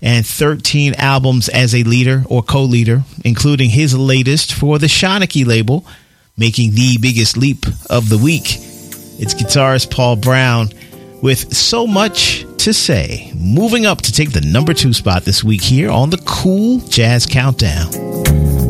and 13 albums as a leader or co-leader, including his latest for the Shawnee label, making the biggest leap of the week. It's guitarist Paul Brown with So Much to Say, moving up to take the number 2 spot this week here on the Cool Jazz Countdown.